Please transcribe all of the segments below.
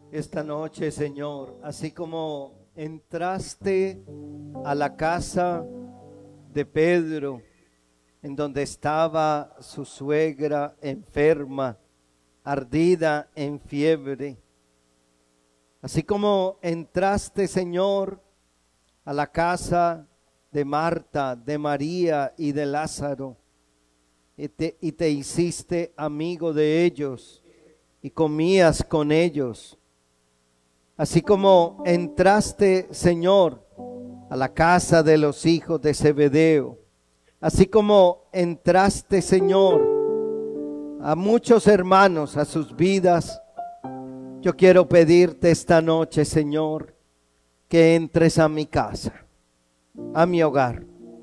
Esta noche, Señor, así como entraste a la casa de Pedro, en donde estaba su suegra enferma, ardida en fiebre, así como entraste, Señor, a la casa de Marta, de María y de Lázaro, y te hiciste amigo de ellos y comías con ellos. Así como entraste, Señor, a la casa de los hijos de Zebedeo, así como entraste, Señor, a muchos hermanos, a sus vidas, yo quiero pedirte esta noche, Señor, que entres a mi casa, a mi hogar.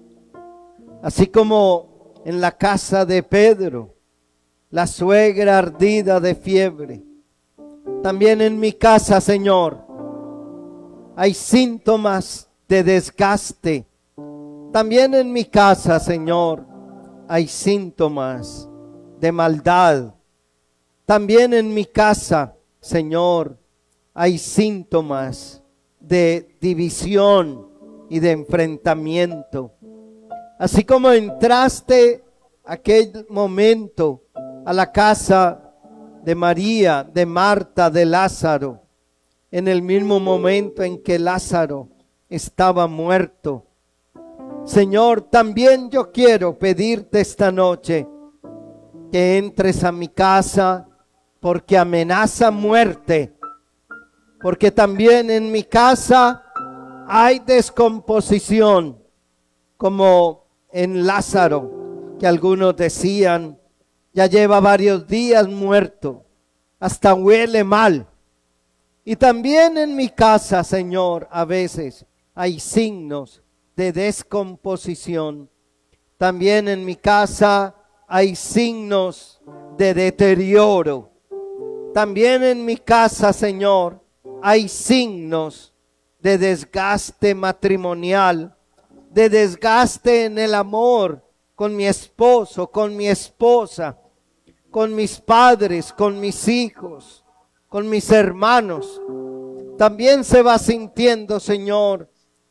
Así como en la casa de Pedro, la suegra ardida de fiebre, también en mi casa, Señor, hay síntomas de desgaste. También en mi casa, Señor, hay síntomas de maldad. También en mi casa, Señor, hay síntomas de división y de enfrentamiento. Así como entraste aquel momento a la casa de María, de Marta, de Lázaro, en el mismo momento en que Lázaro estaba muerto. Señor, también yo quiero pedirte esta noche que entres a mi casa, porque amenaza muerte, porque también en mi casa hay descomposición, como en Lázaro, que algunos decían, ya lleva varios días muerto, hasta huele mal. Y también en mi casa, Señor, a veces hay signos de descomposición. También en mi casa hay signos de deterioro. También en mi casa, Señor, hay signos de desgaste matrimonial, de desgaste en el amor con mi esposo, con mi esposa, con mis padres, con mis hijos, con mis hermanos. También se va sintiendo, Señor,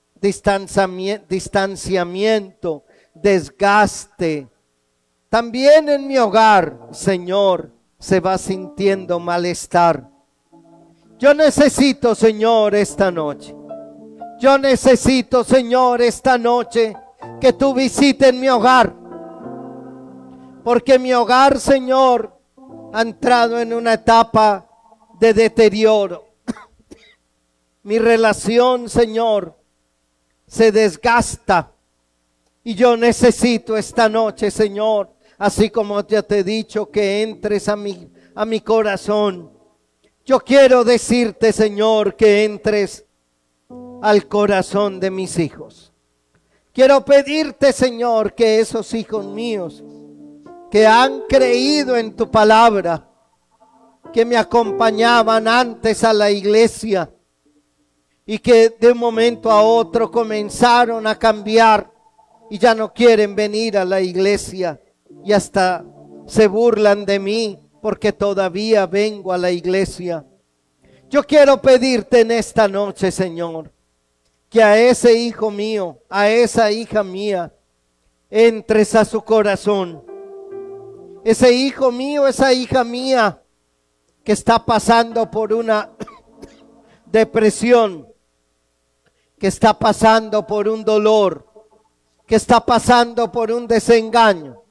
distanciamiento, desgaste. También en mi hogar, Señor, se va sintiendo malestar. Yo necesito, Señor, esta noche. Yo necesito, Señor, esta noche que tú visites mi hogar. Porque mi hogar, Señor, ha entrado en una etapa de deterioro. Mi relación, Señor, se desgasta. Y yo necesito esta noche, Señor, así como ya te he dicho, que entres a mi corazón. Yo quiero decirte, Señor, que entres al corazón de mis hijos. Quiero pedirte, Señor, que esos hijos míos que han creído en tu palabra, que me acompañaban antes a la iglesia y que de un momento a otro comenzaron a cambiar y ya no quieren venir a la iglesia y hasta se burlan de mí porque todavía vengo a la iglesia. Yo quiero pedirte en esta noche, Señor, que a ese hijo mío, a esa hija mía, entres a su corazón. Ese hijo mío, esa hija mía que está pasando por una depresión, que está pasando por un dolor, que está pasando por un desengaño,